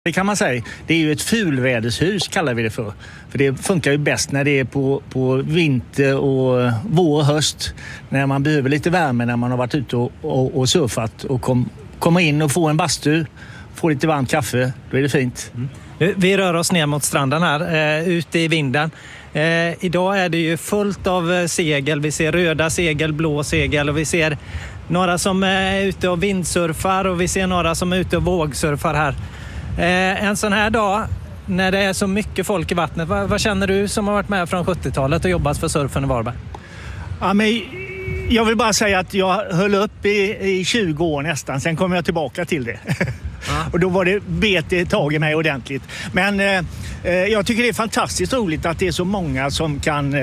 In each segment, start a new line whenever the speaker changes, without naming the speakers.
Det kan man säga. Det är ju ett fulvädershus kallar vi det för. För det funkar ju bäst när det är på vinter och vår och höst. När man behöver lite värme när man har varit ute och surfat och komma in och få en bastu, få lite varmt kaffe, då är det fint.
Vi rör oss ner mot stranden här, ute i vinden. Idag är det ju fullt av segel. Vi ser röda segel, blå segel och vi ser några som är ute och vindsurfar och vi ser några som är ute och vågsurfar här. En sån här dag när det är så mycket folk i vattnet, vad känner du som har varit med från 70-talet och jobbat för surfen i Varberg?
Ja, men jag vill bara säga att jag höll upp i 20 år nästan, sen kom jag tillbaka till det. Och då var det bet tag i mig ordentligt. Men jag tycker det är fantastiskt roligt att det är så många som kan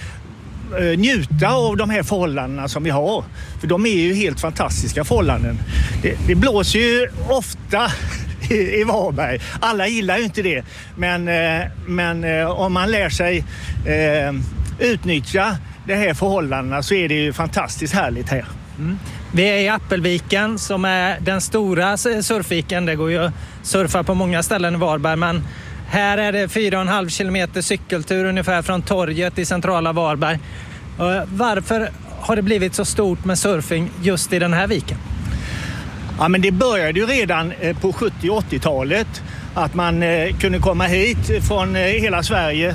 njuta av de här förhållandena som vi har. För de är ju helt fantastiska förhållanden. Det blåser ju ofta i Varberg. Alla gillar ju inte det. Men om man lär sig utnyttja de här förhållandena så är det ju fantastiskt härligt här.
Vi är i Appelviken som är den stora surfviken. Det går ju att surfa på många ställen i Varberg, men här är det 4,5 kilometer cykeltur ungefär från torget i centrala Varberg. Varför har det blivit så stort med surfing just i den här viken?
Ja, men det började ju redan på 70- och 80-talet att man kunde komma hit från hela Sverige,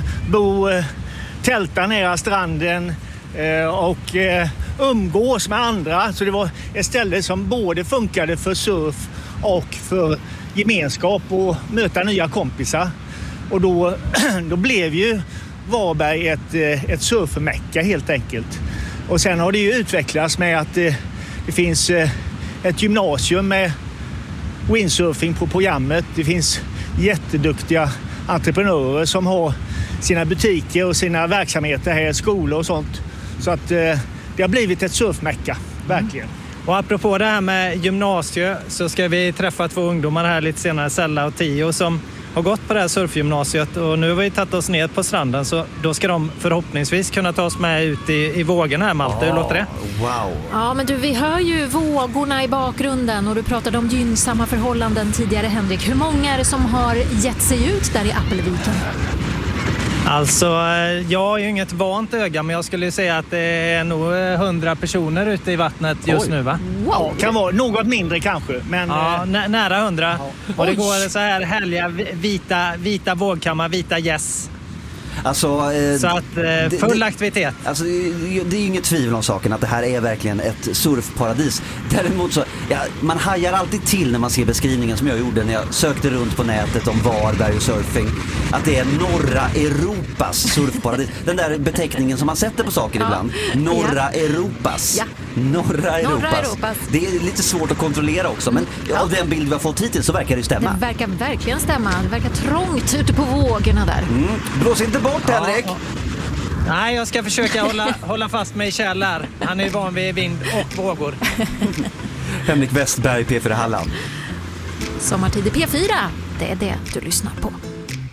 tälta nära stranden och umgås med andra. Så det var ett ställe som både funkade för surf och för gemenskap och möta nya kompisar. Och då blev ju Varberg ett surfmecka helt enkelt. Och sen har det ju utvecklats med att det finns ett gymnasium med windsurfing på programmet. Det finns jätteduktiga entreprenörer som har sina butiker och sina verksamheter här, skolor och sånt. Så att det har blivit ett surfmecka, verkligen.
Och apropå det här med gymnasiet så ska vi träffa 2 ungdomar här lite senare, Sella och Tio, som har gått på det här surfgymnasiet och nu har vi tagit oss ner på stranden, så då ska de förhoppningsvis kunna ta oss med ut i vågorna här, Malte. Hur låter det?
Wow!
Ja, men du, vi hör ju vågorna i bakgrunden och du pratade om gynnsamma förhållanden tidigare, Henrik. Hur många är det som har gett sig ut där i Appelviken?
Alltså, jag är ju inget vant öga, men jag skulle säga att det är nog 100 personer ute i vattnet just nu, va?
Wow.
Ja, kan vara något mindre kanske. Men,
ja, nära 100.
Ja.
Och det går så här härliga vita vågkammar, vita gäss.
Alltså,
så att full aktivitet.
Alltså, det är inget tvivel om saken att det här är verkligen ett surfparadis. Däremot så, man hajar alltid till när man ser beskrivningen som jag gjorde när jag sökte runt på nätet om Varberg och surfing. Att det är norra Europas surfparadis. Den där beteckningen som man sätter på saker ibland. Norra Europas.
Ja.
Norra Europas. Det är lite svårt att kontrollera också, men av den bild vi har fått hittills så verkar det stämma.
Det verkar verkligen stämma. Det verkar trångt ute på vågorna där.
Blås inte bort, Henrik!
Ja. Nej, jag ska försöka hålla fast mig i Kjell här. Han är van vid vind och vågor.
Henrik Westberg, P4 Halland.
Sommartid i P4, det är det du lyssnar på.